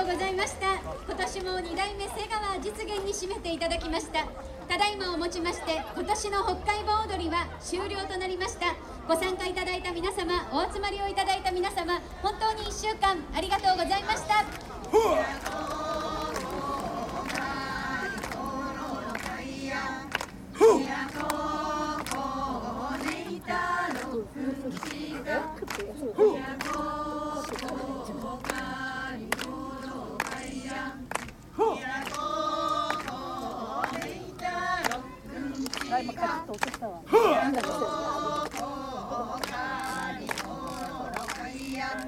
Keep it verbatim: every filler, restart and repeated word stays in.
ございました。今年もに代目瀬川実現に締めていただきました。ただいまをもちまして今年の北海道踊りは終了となりました。ご参加いただいた皆様、お集まりをいただいた皆様、本当にいっしゅうかんありがとうございました。 今カチッと落としたわ。